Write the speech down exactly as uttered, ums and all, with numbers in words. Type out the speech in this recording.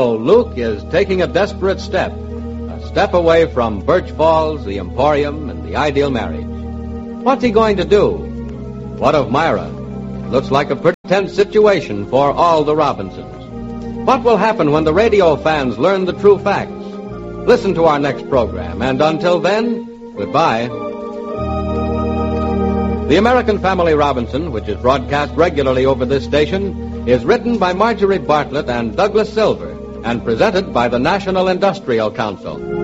Luke is taking a desperate step, a step away from Birch Falls, the Emporium, and the ideal marriage. What's he going to do? What of Myra? Looks like a pretty tense situation for all the Robinsons. What will happen when the radio fans learn the true facts? Listen to our next program, and until then, goodbye. The American Family Robinson, which is broadcast regularly over this station, is written by Marjorie Bartlett and Douglas Silver, and presented by the National Industrial Council.